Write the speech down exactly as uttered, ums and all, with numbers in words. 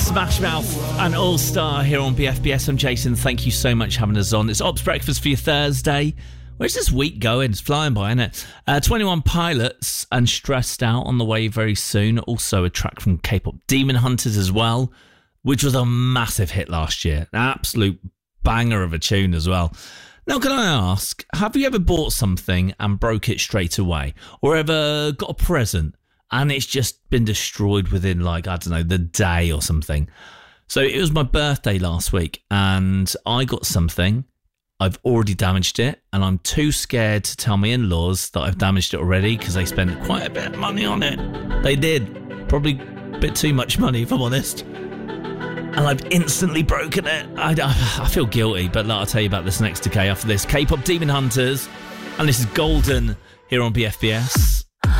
Smash Mouth and All Star here on B F B S. I'm Jason. Thank you so much for having us on. It's Ops Breakfast for your Thursday. Where's this week going? It's flying by, isn't it? Uh, twenty-one Pilots and Stressed Out on the way very soon. Also a track from K-pop Demon Hunters as well, which was a massive hit last year. An absolute banger of a tune as well. Now, can I ask, have you ever bought something and broke it straight away? Or ever got a present and it's just been destroyed within, like, I don't know, the day or something? So it was my birthday last week and I got something. I've already damaged it and I'm too scared to tell my in-laws that I've damaged it already because they spent quite a bit of money on it. They did. Probably a bit too much money, if I'm honest. And I've instantly broken it. I, I, I feel guilty, but like, I'll tell you about this next decade after this. K-pop Demon Hunters, and this is Golden here on B F B S.